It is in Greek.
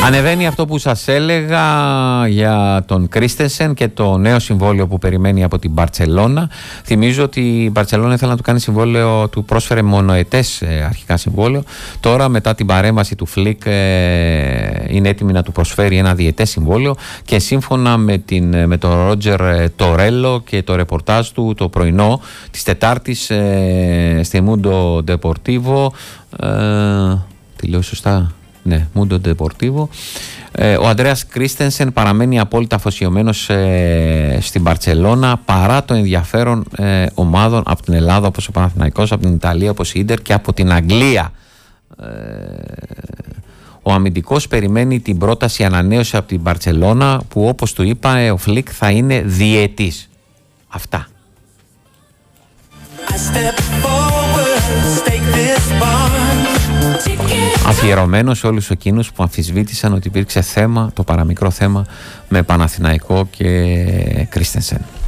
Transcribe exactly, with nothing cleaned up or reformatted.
Ανεβαίνει αυτό που σας έλεγα για τον Κρίστενσεν και το νέο συμβόλαιο που περιμένει από την Μπαρτσελώνα. Θυμίζω ότι η Μπαρτσελώνα ήθελε να του κάνει συμβόλαιο, του πρόσφερε μονοετές αρχικά συμβόλαιο. Τώρα μετά την παρέμβαση του Φλικ είναι έτοιμη να του προσφέρει ένα διετές συμβόλαιο και σύμφωνα με, την, με τον Ρότζερ Τορέλο και το ρεπορτάζ του το πρωινό της Τετάρτης ε, στη Mundo Deportivo, ε, τι λέω σωστά? Ναι, Mundo Deportivo. Ε, ο Ανδρέας Κρίστενσεν παραμένει απόλυτα αφοσιωμένος ε, στην Μπαρτσελώνα παρά το ενδιαφέρον ε, ομάδων από την Ελλάδα όπως ο Παναθηναϊκός, από την Ιταλία όπως η Ίντερ και από την Αγγλία. Ε, ο αμυντικός περιμένει την πρόταση ανανέωση από την Μπαρτσελώνα που όπως του είπα ε, ο Φλικ θα είναι διετής. Αυτά. Αφιερωμένο σε όλους εκείνους που αμφισβήτησαν ότι υπήρξε θέμα, το παραμικρό θέμα με Παναθηναϊκό και Κρίστενσεν.